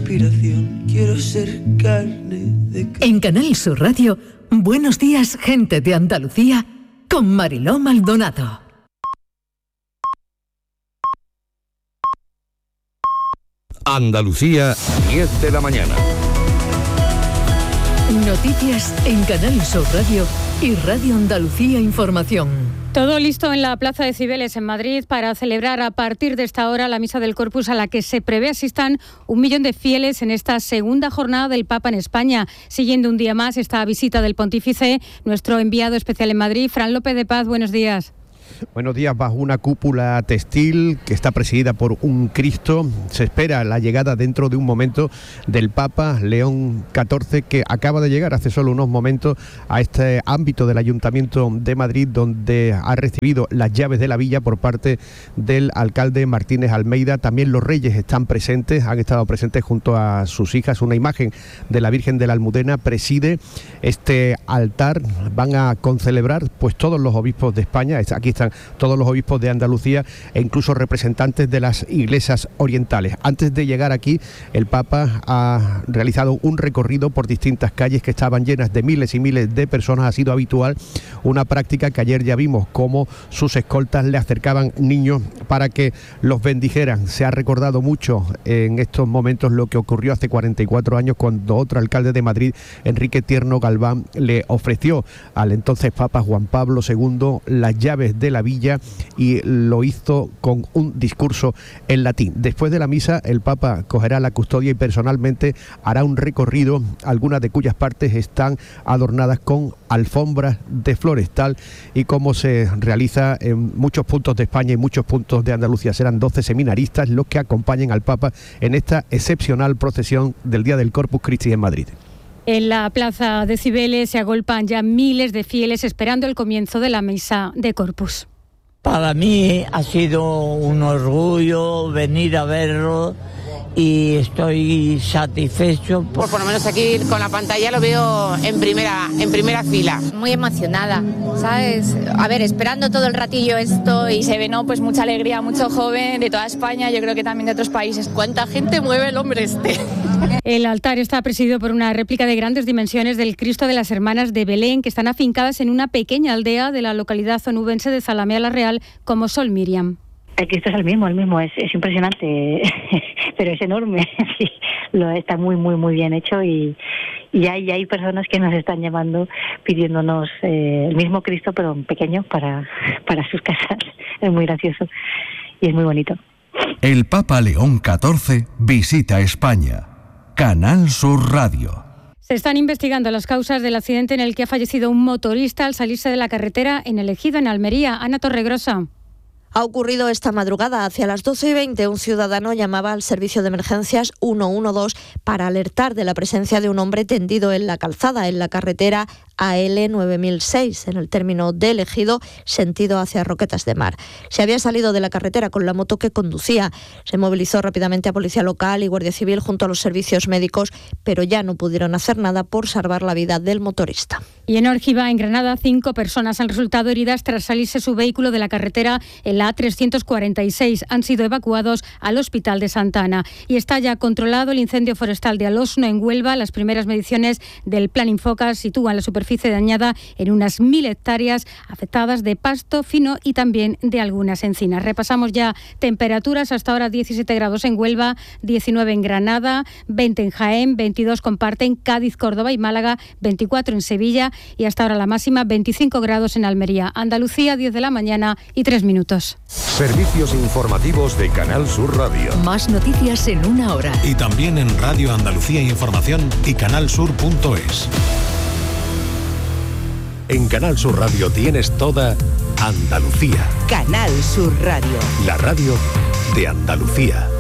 respiración. Quiero ser carne de... En Canal Sur Radio, Buenos días, gente de Andalucía, con Mariló Maldonado. Andalucía, 10 de la mañana. Noticias en Canal Sur Radio y Radio Andalucía Información. Todo listo en la Plaza de Cibeles en Madrid para celebrar a partir de esta hora la Misa del Corpus, a la que se prevé asistan 1 millón de fieles en esta segunda jornada del Papa en España. Siguiendo un día más esta visita del Pontífice, nuestro enviado especial en Madrid, Fran López de Paz, buenos días. Buenos días. Bajo una cúpula textil que está presidida por un Cristo, se espera la llegada dentro de un momento del Papa León XIV, que acaba de llegar hace solo unos momentos a este ámbito del Ayuntamiento de Madrid, donde ha recibido las llaves de la villa por parte del alcalde Martínez Almeida. También los reyes están presentes, han estado presentes junto a sus hijas. Una imagen de la Virgen de la Almudena preside este altar. Van a concelebrar pues todos los obispos de España. Aquí están todos los obispos de Andalucía e incluso representantes de las iglesias orientales. Antes de llegar aquí, el Papa ha realizado un recorrido por distintas calles que estaban llenas de miles y miles de personas. Ha sido habitual, una práctica que ayer ya vimos cómo sus escoltas le acercaban niños para que los bendijeran. Se ha recordado mucho en estos momentos lo que ocurrió hace 44 años cuando otro alcalde de Madrid, Enrique Tierno Galván, le ofreció al entonces Papa Juan Pablo II las llaves de la villa, y lo hizo con un discurso en latín. Después de la misa, el Papa cogerá la custodia y personalmente hará un recorrido, algunas de cuyas partes están adornadas con alfombras de flores, tal y como se realiza en muchos puntos de España y muchos puntos de Andalucía. Serán 12 seminaristas los que acompañen al Papa en esta excepcional procesión del Día del Corpus Christi en Madrid. En la Plaza de Cibeles se agolpan ya miles de fieles esperando el comienzo de la Misa de Corpus. Para mí ha sido un orgullo venir a verlo y estoy satisfecho. Pues por lo menos aquí con la pantalla lo veo en primera fila. Muy emocionada, ¿sabes? A ver, esperando todo el ratillo esto y se ve, ¿no? Pues mucha alegría, mucho joven de toda España, yo creo que también de otros países. ¿Cuánta gente mueve el hombre este? El altar está presidido por una réplica de grandes dimensiones del Cristo de las Hermanas de Belén, que están afincadas en una pequeña aldea de la localidad onubense de Zalamea la Real, como Sol Miriam. El Cristo es el mismo, es impresionante, pero es enorme, sí, está muy bien hecho y hay personas que nos están llamando pidiéndonos el mismo Cristo pero pequeño para sus casas. Es muy gracioso y es muy bonito. El Papa León XIV visita España. Canal Sur Radio. Se están investigando las causas del accidente en el que ha fallecido un motorista al salirse de la carretera en El Ejido, en Almería. Ana Torregrosa. Ha ocurrido esta madrugada. Hacia las 12:20, un ciudadano llamaba al servicio de emergencias 112 para alertar de la presencia de un hombre tendido en la calzada, en la carretera AL 9006, en el término de El Ejido, sentido hacia Roquetas de Mar. Se había salido de la carretera con la moto que conducía. Se movilizó rápidamente a Policía Local y Guardia Civil junto a los servicios médicos, pero ya no pudieron hacer nada por salvar la vida del motorista. Y en Órgiva, en Granada, 5 personas han resultado heridas tras salirse su vehículo de la carretera en la A346. Han sido evacuados al Hospital de Santa Ana. Y está ya controlado el incendio forestal de Alosno, en Huelva. Las primeras mediciones del Plan Infocas sitúan la superficie dañada en unas 1.000 hectáreas afectadas de pasto fino y también de algunas encinas. Repasamos ya temperaturas. Hasta ahora 17 grados en Huelva, 19 en Granada, 20 en Jaén, 22 comparten Cádiz, Córdoba y Málaga, 24 en Sevilla y hasta ahora la máxima 25 grados en Almería. Andalucía, 10 de la mañana y 3 minutos. Servicios informativos de Canal Sur Radio. Más noticias en una hora. Y también en Radio Andalucía Información y canalsur.es. En Canal Sur Radio tienes toda Andalucía. Canal Sur Radio. La radio de Andalucía.